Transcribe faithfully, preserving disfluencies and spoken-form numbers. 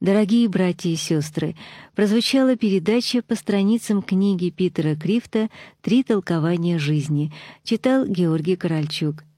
Дорогие братья и сестры, прозвучала передача по страницам книги Питера Крифта «Три толкования жизни». Читал Георгий Корольчук.